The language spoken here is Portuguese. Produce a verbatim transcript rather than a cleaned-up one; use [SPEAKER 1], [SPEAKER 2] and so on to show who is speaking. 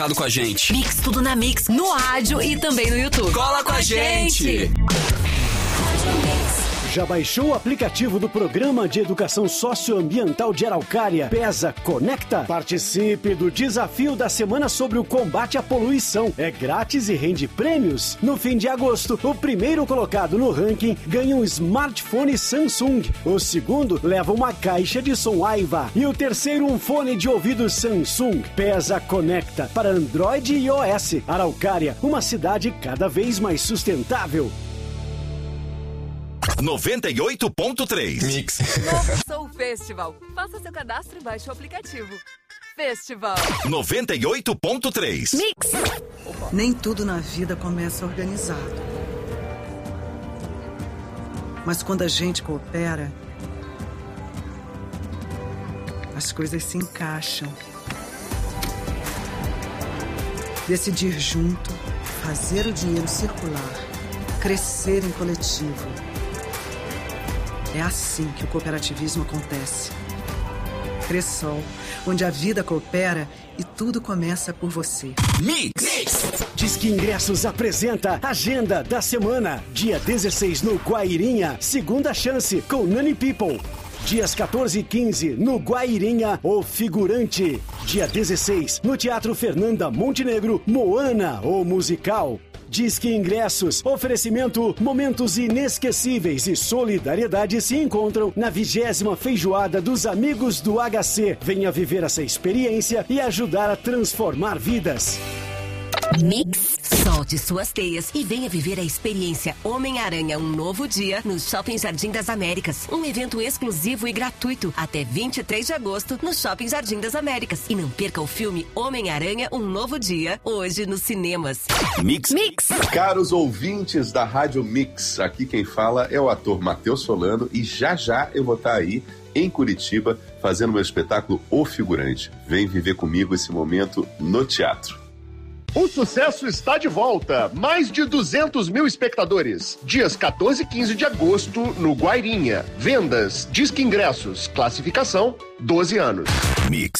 [SPEAKER 1] com a gente.
[SPEAKER 2] Mix Tudo na Mix, no rádio e também no YouTube.
[SPEAKER 1] Cola com a gente!
[SPEAKER 3] Já baixou o aplicativo do Programa de Educação Socioambiental de Araucária, PESA Conecta? Participe do desafio da semana sobre o combate à poluição. É grátis e rende prêmios. No fim de agosto, o primeiro colocado no ranking ganha um smartphone Samsung. O segundo leva uma caixa de som Aiva. E o terceiro um fone de ouvido Samsung. PESA Conecta para Android e iOS. Araucária, uma cidade cada vez mais sustentável.
[SPEAKER 4] noventa e oito ponto três
[SPEAKER 1] Mix.
[SPEAKER 5] Novo Soul Festival. Faça seu cadastro e baixe o aplicativo. Festival.
[SPEAKER 4] noventa e oito ponto três
[SPEAKER 2] Mix.
[SPEAKER 6] Nem tudo na vida começa organizado. Mas quando a gente coopera, as coisas se encaixam. Decidir junto, fazer o dinheiro circular, crescer em coletivo. É assim que o cooperativismo acontece. Cressol, onde a vida coopera e tudo começa por você.
[SPEAKER 3] Mix! Mix. Disque Ingressos apresenta Agenda da Semana. Dia dezesseis no Guairinha, Segunda Chance com Nani People. Dias quatorze e quinze no Guairinha, O Figurante. Dia dezesseis no Teatro Fernanda Montenegro, Moana, o Musical. Disque Ingressos, oferecimento, momentos inesquecíveis e solidariedade se encontram na vigésima feijoada dos Amigos do H C. Venha viver essa experiência e ajudar a transformar vidas.
[SPEAKER 2] Mix. Solte suas teias e venha viver a experiência Homem-Aranha Um Novo Dia no Shopping Jardim das Américas. Um evento exclusivo e gratuito até vinte e três de agosto no Shopping Jardim das Américas. E não perca o filme Homem-Aranha Um Novo Dia, hoje nos cinemas.
[SPEAKER 4] Mix.
[SPEAKER 2] Mix.
[SPEAKER 7] Caros ouvintes da Rádio Mix, aqui quem fala é o ator Matheus Solano e já já eu vou estar aí em Curitiba fazendo meu espetáculo O Figurante. Vem viver comigo esse momento no teatro.
[SPEAKER 8] O sucesso está de volta. Mais de duzentos mil espectadores. Dias quatorze e quinze de agosto no Guairinha. Vendas, Disque Ingressos, classificação doze anos.
[SPEAKER 4] Mix.